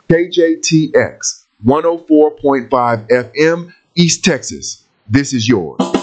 KJTX 104.5 FM, East Texas. This is yours.